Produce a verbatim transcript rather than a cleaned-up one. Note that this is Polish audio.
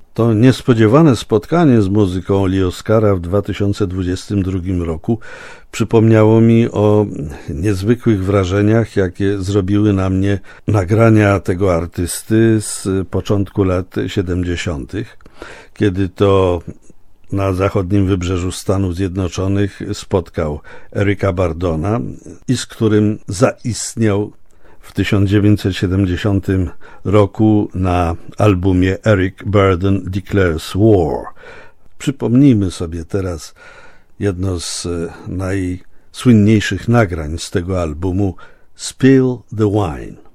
To niespodziewane spotkanie z muzyką Lee Oscara w dwa tysiące dwudziestym drugim roku przypomniało mi o niezwykłych wrażeniach, jakie zrobiły na mnie nagrania tego artysty z początku lat siedemdziesiątych, kiedy to na zachodnim wybrzeżu Stanów Zjednoczonych spotkał Ericka Burdona i z którym zaistniał w tysiąc dziewięćset siedemdziesiątym roku na albumie Eric Burdon Declares War. Przypomnijmy sobie teraz jedno z najsłynniejszych nagrań z tego albumu, Spill the Wine.